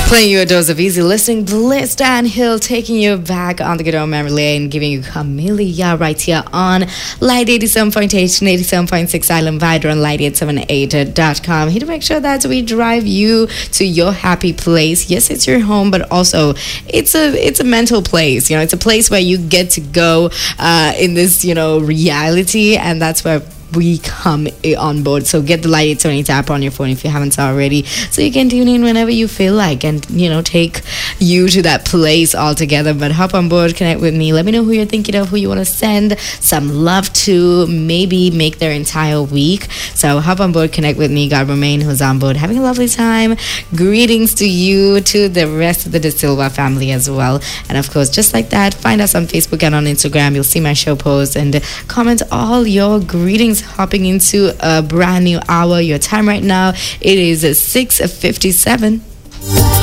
Playing you a dose of easy listening, Bliss Dan Hill taking you back on the good old memory lane, giving you Camellia right here on Light 87.8 and 87.6 Island Vider on light878.com. Here to make sure that we drive you to your happy place. Yes, it's your home, but also it's a mental place. You know, it's a place where you get to go in this, reality, and that's where we come on board. So get the Light 878 app on your phone if you haven't already, so you can tune in whenever you feel like, and take you to that place altogether. But hop on board, connect with me, let me know who you're thinking of, who you want to send some love to, maybe make their entire week. So hop on board, connect with me, God Romain, who's on board having a lovely time. Greetings to you, to the rest of the De Silva family as well. And of course, just like that, find us on Facebook and on Instagram. You'll see my show posts and comment all your greetings. Hopping into a brand new hour. Your time right now, it is 6:57.